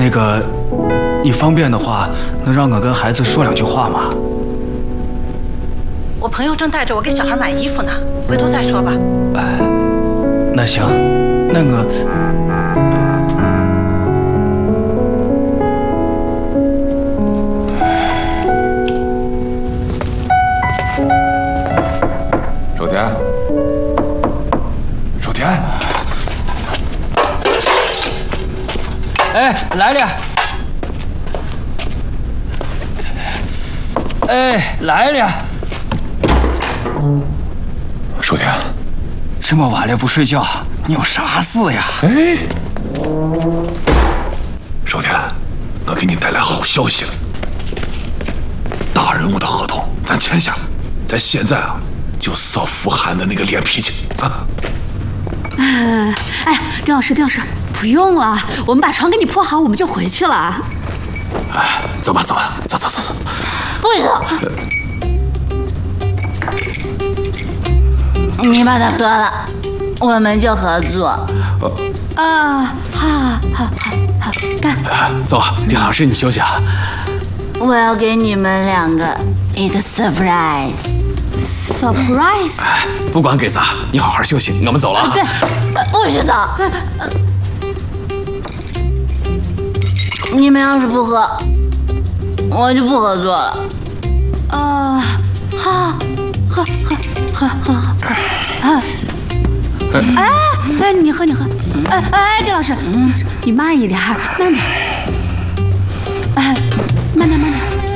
那个，你方便的话，能让我跟孩子说2句话吗？ 我朋友正带着我给小孩买衣服呢，回头再说吧。 哎，那行，那个， 守田，守田， 哎，来了。哎，来了。 守田， 这么晚了不睡觉，你有啥事呀？ 哎，守田，我给你带来好消息了，大人物的合同咱签下了，咱现在啊就扫傅寒的那个脸皮去啊。 哎，丁老师，不用了，我们把床给你铺好，我们就回去了。 哎，走吧，走， 不许你把它喝了，我们就合作。 好，干。 走，丁老师你休息啊。 我要给你们2个一个 surprise。 哎，不管给咋，你好好休息，我们走了啊。 对， 不许走。你们要是不喝，我就不合作了。 好，喝。哎，你喝。哎，丁老师，你慢一点，慢点。哎，慢点。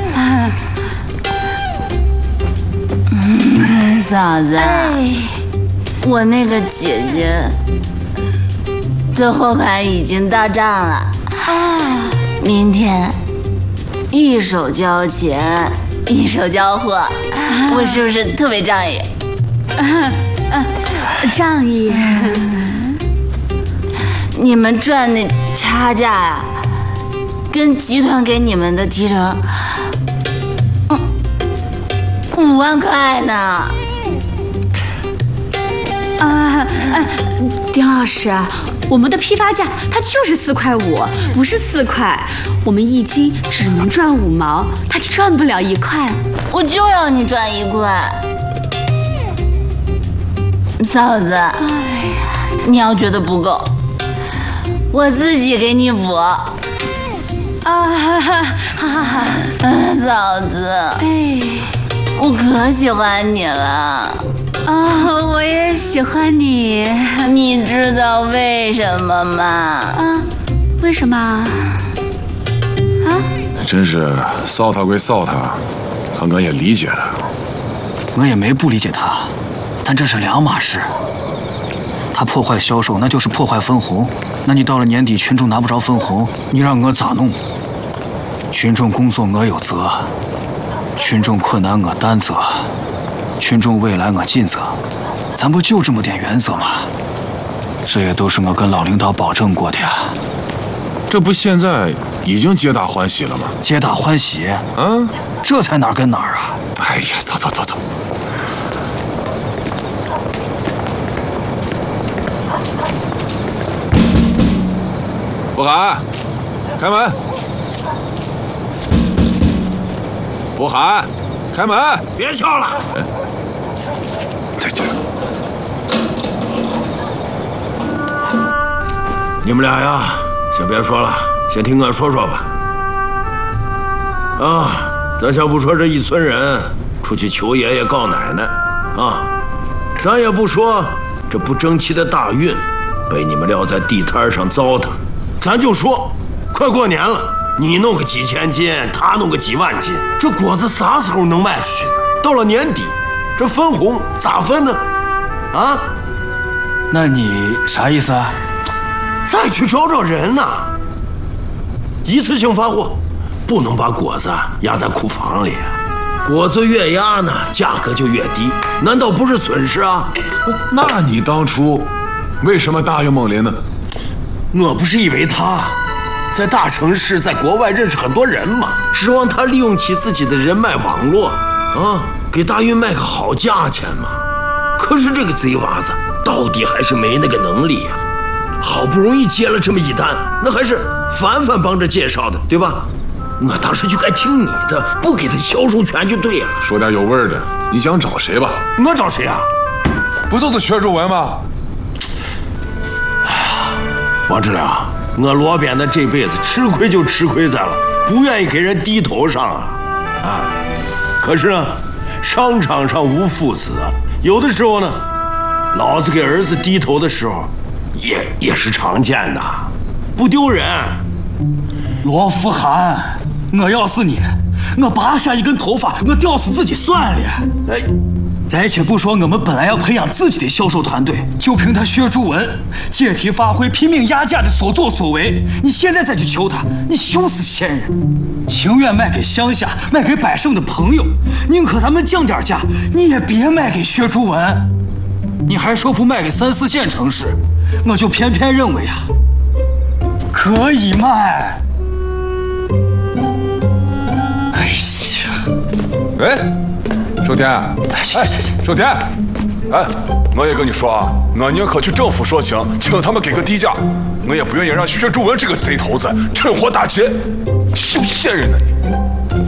嫂子，我那个姐姐的货款已经到账了明天一手交钱一手交货，我是不是特别仗义？ 仗义。 你们赚的差价呀，跟集团给你们的提成5万块呢。 丁老师，我们的批发价它就是4.5块，不是4块。我们1斤只能赚5毛，它赚不了1块。 我就要你赚1块，嫂子。你要觉得不够，我自己给你补。 好。 嫂子， 哎， 我可喜欢你了。 我也喜欢你。 你知道为什么吗？ 为什么？ 真是扫他归扫他，可我也理解他。 我也没不理解他，但这是2码事。他破坏销售，那就是破坏分红。那你到了年底，群众拿不着分红，你让我咋弄？群众工作我有责，群众困难我担责，群众未来我尽责。咱不就这么点原则吗？这也都是我跟老领导保证过的呀。 这不现在已经皆大欢喜了吗？ 皆大欢喜，这才哪儿跟哪儿啊！ 哎呀，走。傅寒，开门！傅寒，开门！ 别敲了。 再见。 你们俩呀，先别说了，先听我说说吧。咱先不说这一村人出去求爷爷告奶奶咱也不说这不争气的大运被你们撂在地摊上糟蹋，咱就说快过年了，你弄个几千斤，他弄个几万斤，这果子啥时候能卖出去呢？到了年底，这分红咋分呢？ 那你啥意思啊？ 再去找找人呐，一次性发货，不能把果子压在库房里，果子越压呢，价格就越低，难道不是损失啊？ 那你当初为什么答应孟林呢？ 我不是以为他在大城市，在国外认识很多人嘛，指望他利用起自己的人脉网络给大运卖个好价钱嘛。可是这个贼娃子到底还是没那个能力呀。 好不容易接了这么一单，那还是凡凡帮着介绍的，对吧？我当时就该听你的，不给他销售权就对了。 说点有味儿的，你想找谁吧？ 我找谁啊？ 不就是薛祝文吗？ 王志良，我罗边的这辈子吃亏就吃亏在了不愿意给人低头上啊！可是呢，商场上无父子，有的时候呢，老子给儿子低头的时候，也是常见的，不丢人。 罗福涵，我要是你，我拔下一根头发，我吊死自己算了。 哎， 再且不说我们本来要培养自己的销售团队，就凭他薛祝文借题发挥、拼命压价的所作所为，你现在再去求他，你羞死先人！情愿卖给乡下，卖给百姓的朋友，宁可咱们降点价，你也别卖给薛祝文。你还说不卖给3、4线城市，我就偏偏认为啊，可以卖。哎呀， 哎，寿田，寿田，哎，我也跟你说啊，我宁可去政府说情，请他们给个低价，我也不愿意让薛祝文这个贼头子趁火打劫，羞闲人呢你！